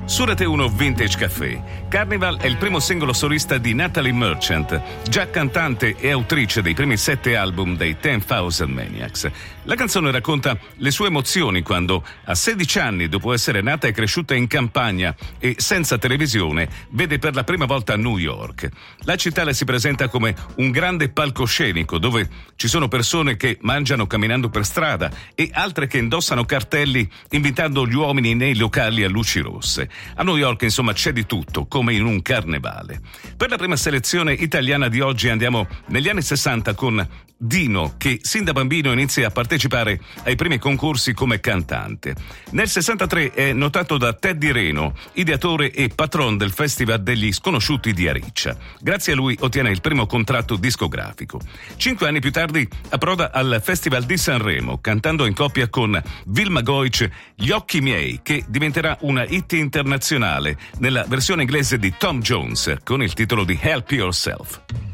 Su Rete 1 Vintage Café. Carnival è il primo singolo solista di Natalie Merchant, già cantante e autrice dei primi 7 album dei 10,000 Maniacs. La canzone racconta le sue emozioni quando, a 16 anni, dopo essere nata e cresciuta in campagna e senza televisione, vede per la prima volta New York. La città le si presenta come un grande palcoscenico dove ci sono persone che mangiano camminando per strada e altre che indossano cartelli invitando gli uomini nei locali a luci rosse. A New York, insomma, c'è di tutto, come in un carnevale. Per la prima selezione italiana di oggi andiamo negli anni 60 con Dino, che sin da bambino inizia a partecipare ai primi concorsi come cantante. Nel 63 è notato da Teddy Reno, ideatore e patron del Festival degli Sconosciuti di Ariccia. Grazie a lui ottiene il primo contratto discografico. 5 anni più tardi approda al Festival di Sanremo, cantando in coppia con Vilma Goich Gli occhi miei, che diventerà una hit internazionale nella versione inglese di Tom Jones con il titolo di Help Yourself.